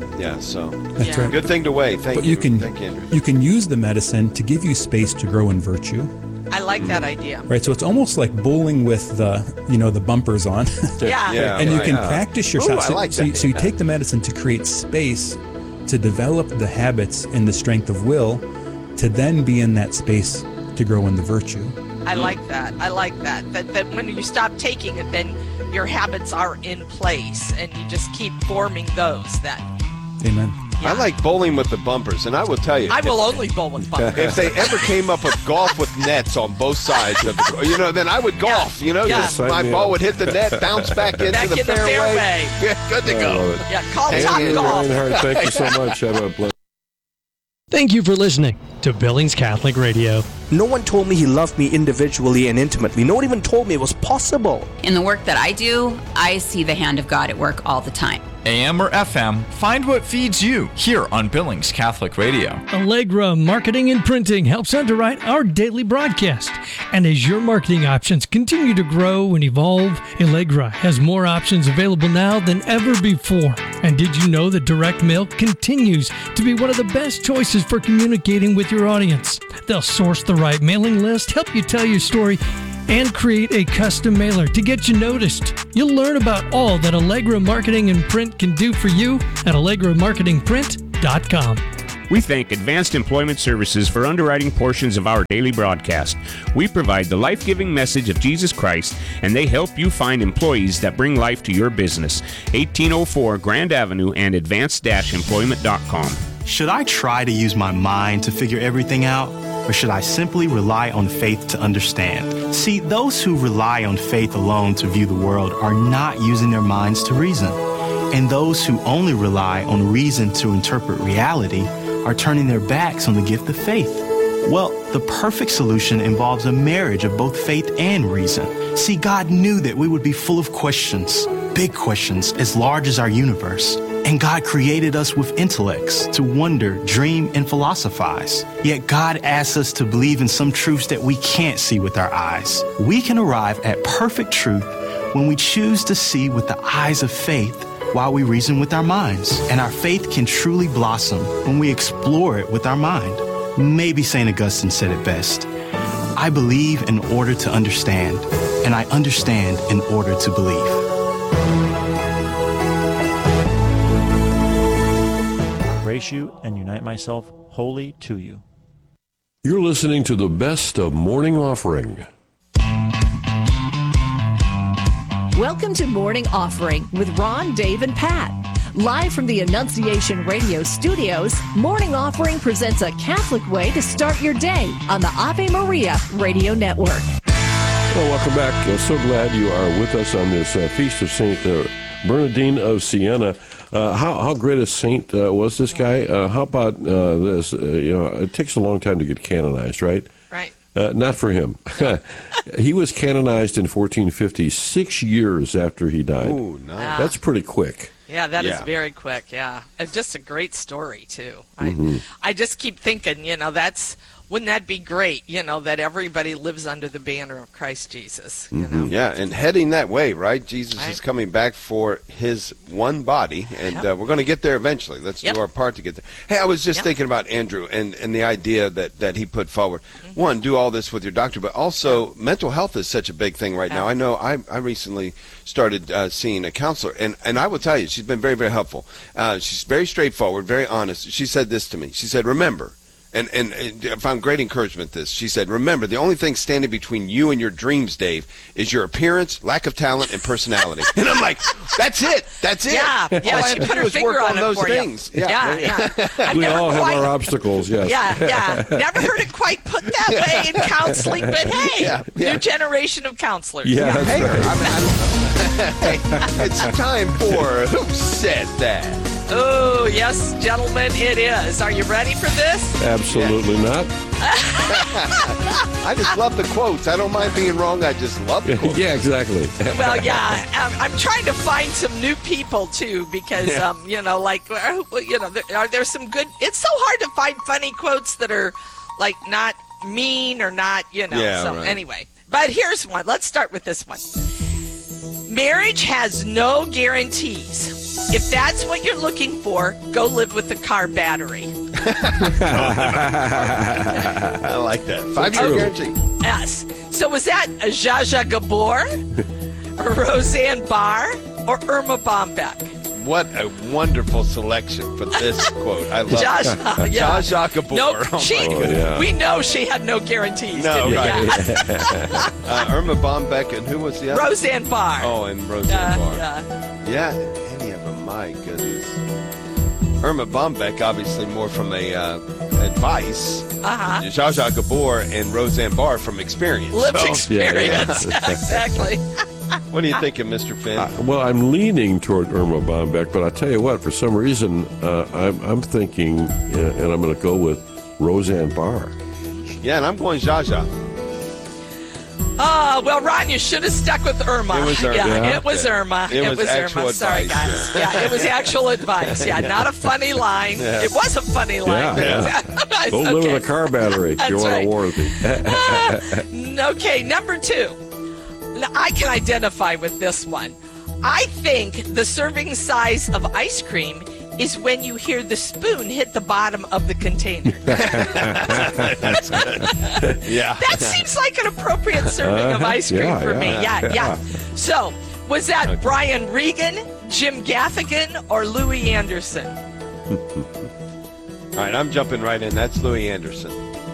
[SPEAKER 3] So
[SPEAKER 23] that's right.
[SPEAKER 3] Good thing to weigh. Thank you. Thank you, Andrew.
[SPEAKER 23] You can use the medicine to give you space to grow in virtue.
[SPEAKER 22] I like that idea.
[SPEAKER 23] Right, so it's almost like bowling with the bumpers on. And you can practice yourself.
[SPEAKER 3] Ooh, I like that.
[SPEAKER 23] So you take the medicine to create space to develop the habits and the strength of will to then be in that space to grow in the virtue.
[SPEAKER 22] I like that. That when you stop taking it, then your habits are in place and you just keep forming those then.
[SPEAKER 23] Amen.
[SPEAKER 3] I like bowling with the bumpers, and I will tell you.
[SPEAKER 22] I will only bowl with bumpers.
[SPEAKER 3] If they ever came up with golf with nets on both sides of the, then I would golf. My ball would hit the net, bounce back into the fairway. Yeah, good to go.
[SPEAKER 22] Call Top Golf.
[SPEAKER 14] Reinhardt, thank you so much. Have a blessed
[SPEAKER 9] Thank you for listening to Billings Catholic Radio.
[SPEAKER 1] No one told me he loved me individually and intimately. No one even told me it was possible.
[SPEAKER 4] In the work that I do, I see the hand of God at work all the time.
[SPEAKER 16] AM or FM, find what feeds you here on Billings Catholic Radio.
[SPEAKER 9] Allegra Marketing and Printing helps underwrite our daily broadcast. And as your marketing options continue to grow and evolve, Allegra has more options available now than ever before. And did you know that direct mail continues to be one of the best choices for communicating with your audience? They'll source the right mailing list, help you tell your story, and create a custom mailer to get you noticed. You'll learn about all that Allegra Marketing and Print can do for you at AllegraMarketingPrint.com.
[SPEAKER 6] We thank Advanced Employment Services for underwriting portions of our daily broadcast. We provide the life-giving message of Jesus Christ, and they help you find employees that bring life to your business. 1804 Grand Avenue and advanced-employment.com.
[SPEAKER 24] Should I try to use my mind to figure everything out? Or should I simply rely on faith to understand? See, those who rely on faith alone to view the world are not using their minds to reason. And those who only rely on reason to interpret reality are turning their backs on the gift of faith. Well, the perfect solution involves a marriage of both faith and reason. See, God knew that we would be full of questions, big questions as large as our universe. And God created us with intellects to wonder, dream, and philosophize. Yet God asks us to believe in some truths that we can't see with our eyes. We can arrive at perfect truth when we choose to see with the eyes of faith while we reason with our minds. And our faith can truly blossom when we explore it with our mind. Maybe St. Augustine said it best. I believe in order to understand, and I understand in order to believe.
[SPEAKER 25] Embrace you and unite myself wholly to you.
[SPEAKER 14] You're listening to the best of Morning Offering.
[SPEAKER 8] Welcome to Morning Offering with Ron, Dave, and Pat. Live from the Annunciation Radio studios, Morning Offering presents a Catholic way to start your day on the Ave Maria Radio Network.
[SPEAKER 14] Well, welcome back. So glad you are with us on this feast of St. Bernardine of Siena. How great a saint was this guy? How about this? It takes a long time to get canonized, right?
[SPEAKER 22] Right.
[SPEAKER 14] Not for him. He was canonized in 1450, 6 years after he died.
[SPEAKER 22] Ooh, nice.
[SPEAKER 14] That's pretty quick.
[SPEAKER 22] Yeah, that is very quick, yeah. And just a great story, too.
[SPEAKER 14] Mm-hmm.
[SPEAKER 22] I just keep thinking, wouldn't that be great, that everybody lives under the banner of Christ Jesus, you know?
[SPEAKER 3] Yeah, and heading that way, right? Jesus is coming back for his one body, and we're going to get there eventually. Let's do our part to get there. Hey, I was just thinking about Andrew and the idea that he put forward. One, do all this with your doctor, but also mental health is such a big thing right now. I know I recently started seeing a counselor, and I will tell you, she's been very, very helpful. She's very straightforward, very honest. She said this to me. She said, remember, and I found great encouragement this. She said, remember, the only thing standing between you and your dreams, Dave, is your appearance, lack of talent, and personality. And I'm like, that's it. That's it.
[SPEAKER 22] Yeah,
[SPEAKER 3] all I
[SPEAKER 22] she
[SPEAKER 3] have
[SPEAKER 22] put
[SPEAKER 3] to
[SPEAKER 22] her
[SPEAKER 3] do is
[SPEAKER 22] finger
[SPEAKER 3] work
[SPEAKER 22] on
[SPEAKER 3] on
[SPEAKER 22] it
[SPEAKER 3] those
[SPEAKER 22] for
[SPEAKER 3] things.
[SPEAKER 22] you. Yeah.
[SPEAKER 14] We all have our obstacles, yes.
[SPEAKER 22] Yeah. Never heard it quite put that way in counseling, but hey, new generation of counselors.
[SPEAKER 14] Yeah, that's
[SPEAKER 3] Hey, it's time for Who Said That?
[SPEAKER 22] Oh, yes, gentlemen, it is. Are you ready for this?
[SPEAKER 14] Absolutely not.
[SPEAKER 3] I just love the quotes. I don't mind being wrong. I just love the quotes.
[SPEAKER 14] Yeah, exactly.
[SPEAKER 22] Well, yeah, I'm trying to find some new people, too, because, there's some good, it's so hard to find funny quotes that are, not mean or not, anyway. But here's one. Let's start with this one. Marriage has no guarantees. If that's what you're looking for, go live with the car battery.
[SPEAKER 3] I like that. 5-year guarantee.
[SPEAKER 22] Yes. So was that Zsa Zsa Gabor, Roseanne Barr, or Irma Bombeck?
[SPEAKER 3] What a wonderful selection for this quote. I love it.
[SPEAKER 22] Zsa
[SPEAKER 3] Zsa Gabor.
[SPEAKER 22] No, we know she had no guarantees.
[SPEAKER 3] No, right. Irma Bombeck, and who was the other?
[SPEAKER 22] Roseanne Barr.
[SPEAKER 3] Oh, and Roseanne Barr. Yeah, any of them, my goodness. Irma Bombeck, obviously more from advice. Zsa Zsa Gabor and Roseanne Barr from experience.
[SPEAKER 22] Lived experience.
[SPEAKER 14] Yeah.
[SPEAKER 22] Exactly.
[SPEAKER 3] What are you thinking, Mr. Finn?
[SPEAKER 14] Well, I'm leaning toward Irma Bombeck, but I tell you what, for some reason, I'm thinking, and I'm going to go with Roseanne Barr.
[SPEAKER 3] Yeah, and I'm going Zsa Zsa.
[SPEAKER 22] Well, Ron, you should have stuck with Irma.
[SPEAKER 3] It was Irma.
[SPEAKER 22] Yeah, it was Irma.
[SPEAKER 3] It was
[SPEAKER 22] Irma. Sorry,
[SPEAKER 3] advice,
[SPEAKER 22] guys. Yeah, it was actual advice. Yeah, not a funny line.
[SPEAKER 3] Yeah.
[SPEAKER 22] It was a funny line.
[SPEAKER 14] Yeah. Don't live with a car battery.
[SPEAKER 22] That's
[SPEAKER 14] You want
[SPEAKER 22] right.
[SPEAKER 14] a warranty.
[SPEAKER 22] Okay, number 2. Now, I can identify with this one. I think the serving size of ice cream is when you hear the spoon hit the bottom of the container.
[SPEAKER 3] That's good. Yeah.
[SPEAKER 22] That seems like an appropriate serving of ice cream for me. Yeah. So, was that Brian Regan, Jim Gaffigan, or Louis Anderson?
[SPEAKER 3] All right, I'm jumping right in. That's Louis Anderson.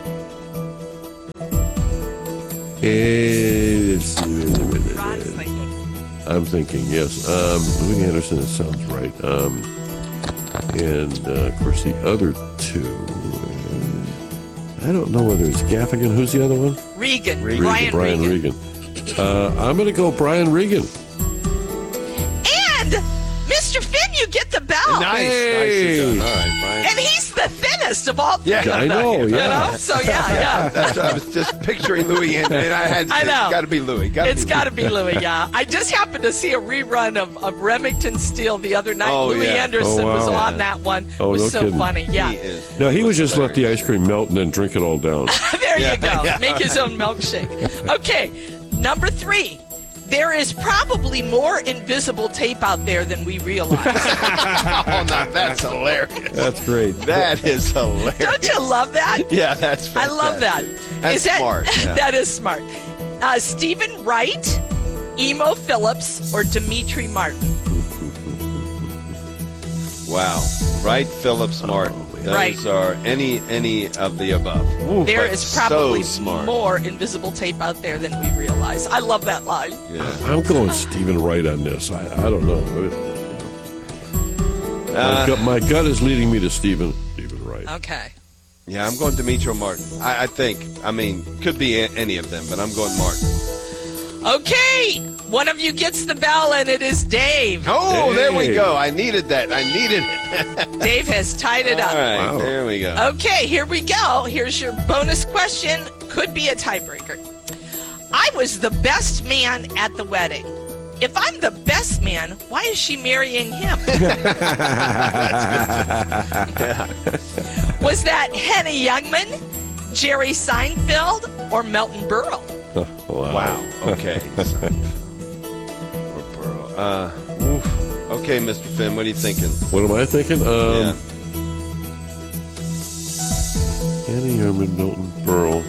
[SPEAKER 14] I'm thinking, yes. Louis Anderson, it sounds right. And, of course, the other two, I don't know whether it's Gaffigan. Who's the other one?
[SPEAKER 22] Regan.
[SPEAKER 14] Brian Regan. I'm going to go Brian Regan.
[SPEAKER 22] And Mr. Finn, you get the bell.
[SPEAKER 3] Nice. Nicely done. All right, Brian.
[SPEAKER 22] And he's the thinnest of all three
[SPEAKER 3] Yeah,
[SPEAKER 22] of them.
[SPEAKER 14] I know,
[SPEAKER 22] You
[SPEAKER 14] yeah.
[SPEAKER 22] know? So, yeah.
[SPEAKER 3] That's what I was just picturing Louis Anderson. And
[SPEAKER 22] I know.
[SPEAKER 3] It's got to be Louis.
[SPEAKER 22] It's got to be Louis, yeah. I just happened to see a rerun of Remington Steele the other night.
[SPEAKER 3] Oh,
[SPEAKER 22] Louis
[SPEAKER 3] yeah.
[SPEAKER 22] Anderson was on that one. It was
[SPEAKER 14] no
[SPEAKER 22] so
[SPEAKER 14] kidding.
[SPEAKER 22] funny. Yeah.
[SPEAKER 14] No, he was just let the ice cream melt and then drink it all down.
[SPEAKER 22] There
[SPEAKER 3] Yeah,
[SPEAKER 22] you go.
[SPEAKER 3] yeah.
[SPEAKER 22] Make his own milkshake. Okay, number 3. There is probably more invisible tape out there than we realize.
[SPEAKER 3] Oh, no, that's hilarious.
[SPEAKER 14] That's great.
[SPEAKER 3] That is hilarious.
[SPEAKER 22] Don't you love that?
[SPEAKER 3] Yeah, that's
[SPEAKER 22] I
[SPEAKER 3] fantastic.
[SPEAKER 22] love that.
[SPEAKER 3] That's
[SPEAKER 22] Is that
[SPEAKER 3] smart. Yeah.
[SPEAKER 22] That is smart. Stephen Wright, Emo Phillips, or Dimitri Martin?
[SPEAKER 3] Wow. Right, Phillips Martin. Those
[SPEAKER 22] Right.
[SPEAKER 3] are any of the above. Ooh,
[SPEAKER 22] There
[SPEAKER 3] but
[SPEAKER 22] is probably
[SPEAKER 3] so smart.
[SPEAKER 22] more invisible tape out there than we realize. I love that line.
[SPEAKER 3] Yeah.
[SPEAKER 14] I'm going Stephen Wright on this. I don't know. My gut is leading me to Stephen Wright.
[SPEAKER 22] Okay.
[SPEAKER 3] Yeah, I'm going Dimitri Martin. I think. I mean, could be any of them, but I'm going Martin.
[SPEAKER 22] Okay, one of you gets the bell, and it is Dave.
[SPEAKER 3] Oh, there we go. I needed that. I needed it.
[SPEAKER 22] Dave has tied it up.
[SPEAKER 3] All right, there we go.
[SPEAKER 22] Okay, here we go. Here's your bonus question. Could be a tiebreaker. I was the best man at the wedding. If I'm the best man, why is she marrying him? Was that Henny Youngman, Jerry Seinfeld, or Melton Berle?
[SPEAKER 3] Wow. Okay. Okay, Mr. Finn, what are you thinking?
[SPEAKER 14] What am I thinking?
[SPEAKER 3] Yeah.
[SPEAKER 14] Annie Herman, Milton Berle.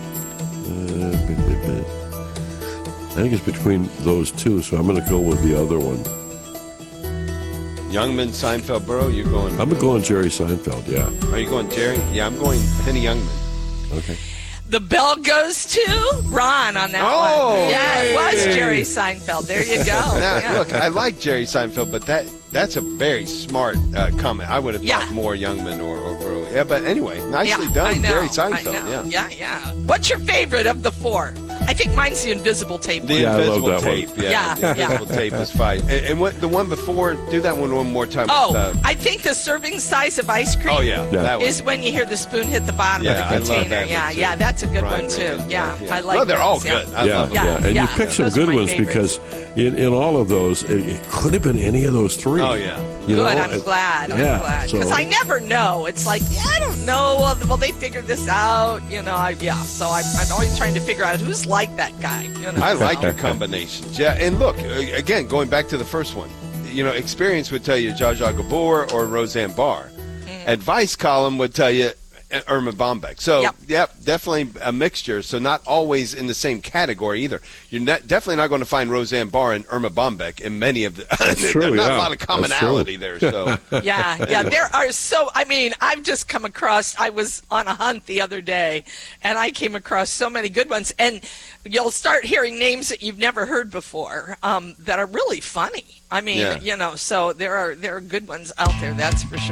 [SPEAKER 14] I think it's between those two, so I'm going to go with the other one.
[SPEAKER 3] Youngman, Seinfeld, Burrow, you're going...
[SPEAKER 14] I'm going Jerry Seinfeld, yeah.
[SPEAKER 3] Are you going Jerry? Yeah, I'm going Henny Youngman.
[SPEAKER 14] Okay.
[SPEAKER 22] The bell goes to Ron on that
[SPEAKER 3] Oh,
[SPEAKER 22] one. Yeah, it was
[SPEAKER 3] yay.
[SPEAKER 22] Jerry Seinfeld. There you go.
[SPEAKER 3] Now,
[SPEAKER 22] Yeah.
[SPEAKER 3] look, I like Jerry Seinfeld, but that's a very smart comment. I would have thought more Youngman or Burrow. Yeah, but anyway, nicely
[SPEAKER 22] Yeah,
[SPEAKER 3] done,
[SPEAKER 22] I know,
[SPEAKER 3] Jerry
[SPEAKER 22] I
[SPEAKER 3] Seinfeld.
[SPEAKER 22] know.
[SPEAKER 3] Yeah.
[SPEAKER 22] Yeah. What's your favorite of the 4? I think mine's the invisible tape.
[SPEAKER 3] The
[SPEAKER 22] one.
[SPEAKER 3] invisible
[SPEAKER 14] I love that
[SPEAKER 3] tape.
[SPEAKER 14] one.
[SPEAKER 22] Yeah,
[SPEAKER 3] The invisible tape is fine. And what the one before? Do that one more time.
[SPEAKER 22] Oh,
[SPEAKER 3] with,
[SPEAKER 22] I think the serving size of ice cream
[SPEAKER 3] Oh, yeah, that one.
[SPEAKER 22] is when you hear the spoon hit the bottom
[SPEAKER 3] Yeah, I
[SPEAKER 22] of the
[SPEAKER 3] love
[SPEAKER 22] container.
[SPEAKER 3] that one, too.
[SPEAKER 22] Yeah, that's a good
[SPEAKER 3] Brian
[SPEAKER 22] one too.
[SPEAKER 3] Regan.
[SPEAKER 22] Yeah,
[SPEAKER 3] Yeah.
[SPEAKER 22] I like
[SPEAKER 3] No, they're all
[SPEAKER 22] those, yeah.
[SPEAKER 3] good. I love them.
[SPEAKER 14] And you picked some
[SPEAKER 22] Those
[SPEAKER 14] good
[SPEAKER 22] are my
[SPEAKER 14] ones
[SPEAKER 22] favorites.
[SPEAKER 14] because in all of those, it could have been any of those three.
[SPEAKER 3] Oh, yeah.
[SPEAKER 14] You
[SPEAKER 22] Good,
[SPEAKER 14] know,
[SPEAKER 22] I'm glad.
[SPEAKER 14] yeah,
[SPEAKER 22] I'm glad.
[SPEAKER 14] so-
[SPEAKER 22] Because I never know. It's like, I don't know. Well, they figured this out. You know, So I'm always trying to figure out who's like that guy. You know?
[SPEAKER 3] I like your combinations. Yeah, and look, again, going back to the first one, experience would tell you Zsa Zsa Gabor or Roseanne Barr. Advice column would tell you Irma Bombeck. So, yep, definitely a mixture. So not always in the same category either. You're definitely not going to find Roseanne Barr and Irma Bombeck in many of the.
[SPEAKER 14] That's true,
[SPEAKER 3] not
[SPEAKER 14] yeah.
[SPEAKER 3] a lot of commonality there. So
[SPEAKER 22] Yeah. There are I've just come across, I was on a hunt the other day, and I came across so many good ones. And you'll start hearing names that you've never heard before that are really funny. I mean,
[SPEAKER 3] Yeah.
[SPEAKER 22] so there are good ones out there, that's for sure.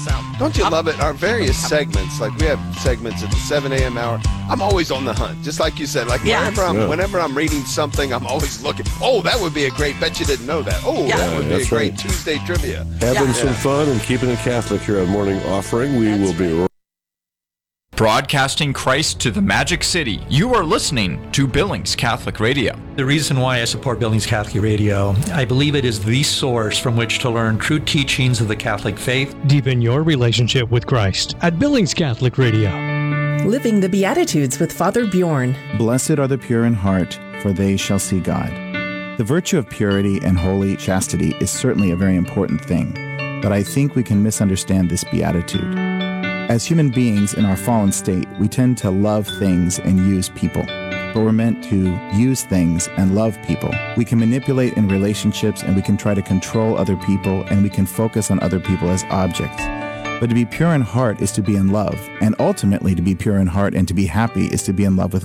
[SPEAKER 3] Don't you love it? Our various segments, like we have segments at the 7 a.m. hour. I'm always on the hunt, just like you said. Like whenever I'm reading something, I'm always looking. Oh, that would be a great. Bet you didn't know that. Oh, that would be a great Tuesday trivia.
[SPEAKER 14] Having some fun and keeping it Catholic here on Morning Offering. We will be
[SPEAKER 16] broadcasting Christ to the Magic City. You are listening to Billings Catholic Radio.
[SPEAKER 18] The reason why I support Billings Catholic Radio, I believe it is the source from which to learn true teachings of the Catholic faith.
[SPEAKER 9] Deepen your relationship with Christ at Billings Catholic Radio.
[SPEAKER 2] Living the Beatitudes with Father Bjorn.
[SPEAKER 5] Blessed are the pure in heart, for they shall see God. The virtue of purity and holy chastity is certainly a very important thing, but I think we can misunderstand this beatitude. As human beings in our fallen state, we tend to love things and use people. But we're meant to use things and love people. We can manipulate in relationships, and we can try to control other people, and we can focus on other people as objects. But to be pure in heart is to be in love, and ultimately to be pure in heart and to be happy is to be in love with